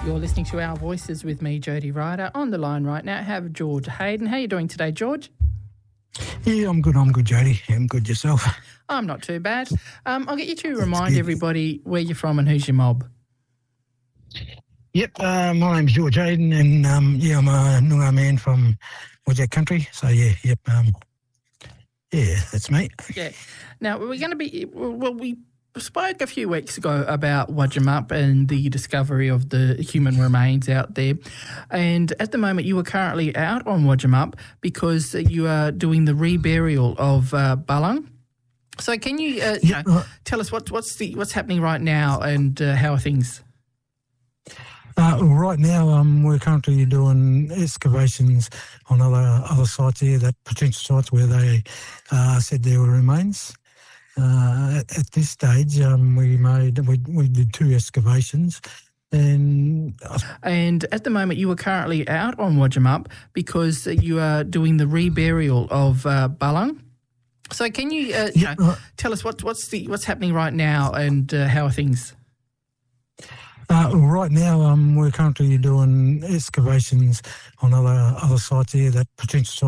You're listening to Our Voices with me, Jody Ryder. On the line right now, I have George Hayden. How are you doing today, George? Yeah, I'm good, Jody. I'm good. Yourself? I'm not too bad. I'll get you to remind everybody where you're from and who's your mob. Yep, my name's George Hayden, and I'm a Noongar man from Wajak country. So that's me. Yeah. Now we're going to be we spoke a few weeks ago about Wajamup and the discovery of the human remains out there, and at the moment you are currently out on Wajamup because you are doing the reburial of Balang. So can you tell us what's happening right now and how are things? Right now, we're currently doing excavations on other sites here, that potential sites where they said there were remains. At this stage, we did 2 excavations, and at the moment you are currently out on Wajamup because you are doing the reburial of Balang. So can you tell us what's happening right now and how are things? Right now, we're currently doing excavations on other sites here, that potential sites